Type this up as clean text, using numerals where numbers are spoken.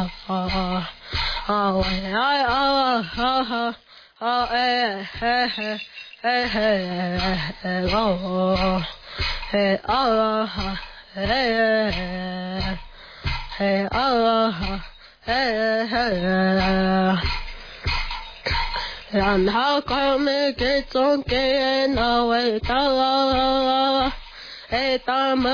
然后光明给总给那味道，当